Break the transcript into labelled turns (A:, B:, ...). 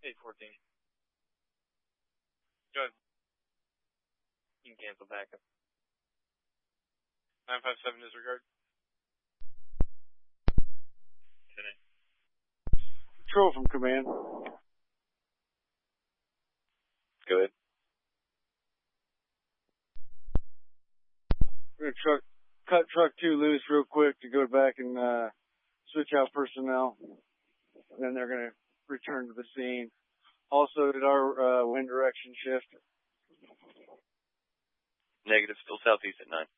A: 814. Go ahead. You can cancel backup. 957 disregard. 10-8.
B: Control from command.
A: Go ahead.
B: We're going to cut truck 2 loose real quick to go back and switch out personnel. And then they're going to return to the scene. Also, did our wind direction shift?
A: Negative, still southeast at 9.